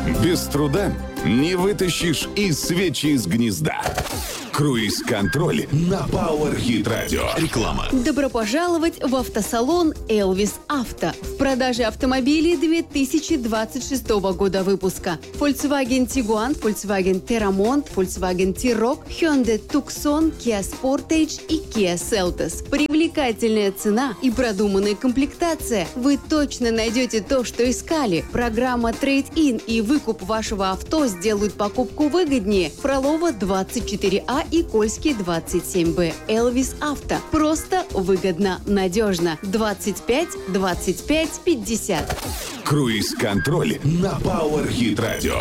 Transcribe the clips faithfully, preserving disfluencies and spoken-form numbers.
Без труда не вытащишь и свечи из гнезда. Круиз-контроль на Power Hit Radio. Реклама. Добро пожаловать в автосалон «Элвис Авто». В продаже автомобилей две тысячи двадцать шестого года выпуска. Volkswagen Tiguan, Volkswagen Terramont, Volkswagen T-Roc, Hyundai Tucson, Kia Sportage и Kia Seltos. Привлекательная цена и продуманная комплектация. Вы точно найдете то, что искали. Программа Trade-in и выкуп вашего авто сделают покупку выгоднее. Фролова двадцать четыре А и Кольский двадцать семь Б. «Элвис Авто». Просто, выгодно, надежно. двадцать пять двадцать пять пятьдесят. Круиз-контроль на Power Hit Radio.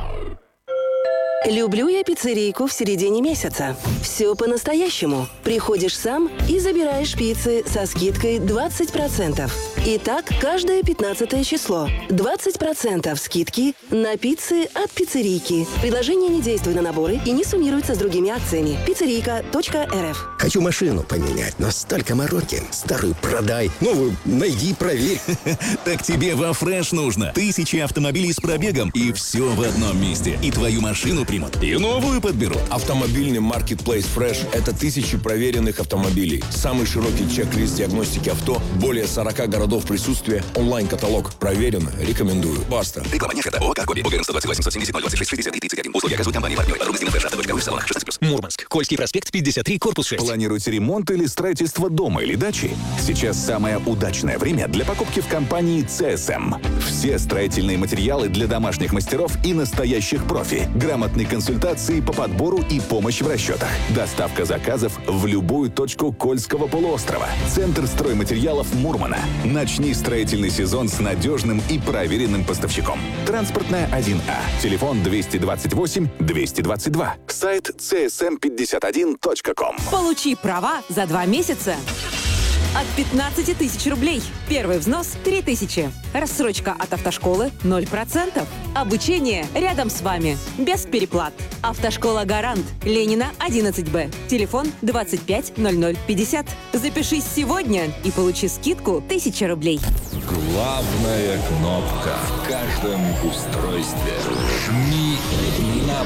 Люблю я пиццерийку в середине месяца. Все по-настоящему. Приходишь сам и забираешь пиццы со скидкой двадцать процентов. Итак, каждое пятнадцатое число. двадцать процентов скидки на пиццы от пиццерийки. Предложение не действует на наборы и не суммируется с другими акциями. пиццерийка точка эр эф. Хочу машину поменять, но столько мороки. Старую продай, новую найди, проверь. Так тебе во Фреш нужно. Тысячи автомобилей с пробегом и все в одном месте. И твою машину примут, и новую подберут. Автомобильный маркетплейс Fresh – это тысячи проверенных автомобилей. Самый широкий чек-лист диагностики авто, более сорок городов присутствия, онлайн-каталог. Проверено, рекомендую. Баста. Реклама не ООО «Каргоби». Уверен, сто двадцать восемь сто семьдесят ноль двадцать шесть шестьдесят и тридцать один. Услуги оказывают компании-партнеры. Подробности на фреш авто точка ру в салонах шестнадцать плюс. Мурманск. Кольский проспект, пятьдесят три, корпус шесть. Планируете ремонт или строительство дома или дачи? Сейчас самое удачное время для покупки в компании си эс эм. Все строительные материалы для домашних мастеров и настоящих профи. Грамотные консультации по подбору и помощь в расчетах. Доставка заказов в любую точку Кольского полуострова. Центр стройматериалов Мурмана. Начни строительный сезон с надежным и проверенным поставщиком. Транспортная один А. Телефон двести двадцать восемь двести двадцать два. Сайт си эс эм пятьдесят один точка ком. Получи права за два месяца от пятнадцати тысяч рублей. Первый взнос – три тысячи. Рассрочка от автошколы – ноль процентов. Обучение рядом с вами. Без переплат. Автошкола «Гарант». Ленина, одиннадцать Б. Телефон двадцать пять ноль ноль пятьдесят. Запишись сегодня и получи скидку тысяча рублей. Главная кнопка в каждом устройстве. Жми на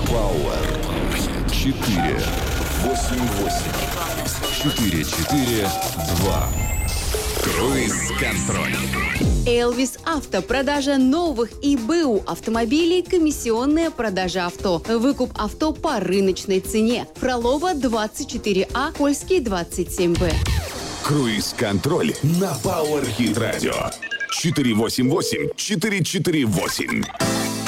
Power. четыре восемь восемь четыре четыре два. Круиз-контроль. «Элвис Авто». Продажа новых и БУ автомобилей, комиссионная продажа авто. Выкуп авто по рыночной цене. Фролова двадцать четыре А, Кольский двадцать семь Б. Круиз-контроль на Power Hit Radio. четыре восемь восемь четыре четыре восемь.